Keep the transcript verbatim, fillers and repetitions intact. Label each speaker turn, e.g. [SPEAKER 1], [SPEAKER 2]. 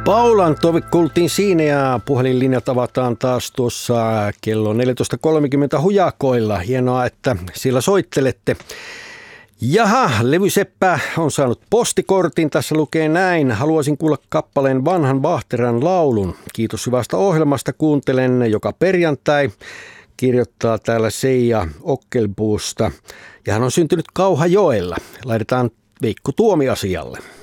[SPEAKER 1] Paulan toive kuultiin siinä ja puhelinlinjat avataan taas tuossa kello neljätoista kolmekymmentä hujakoilla. Hienoa, että siellä soittelette. Jaha, Levyseppä on saanut postikortin. Tässä lukee näin. Haluaisin kuulla kappaleen Vanhan Vahteran laulun. Kiitos hyvästä ohjelmasta. Kuuntelen joka perjantai. Kirjoittaa täällä Seija Okkelpuusta. Ja hän on syntynyt Kauhajoella. Laitetaan Veikko Tuomiasialle.